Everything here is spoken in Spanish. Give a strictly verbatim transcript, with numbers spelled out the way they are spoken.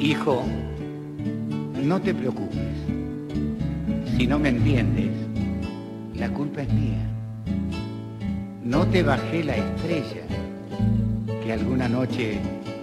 Hijo, no te preocupes. Si no me entiendes, la culpa es mía. No te bajé la estrella que alguna noche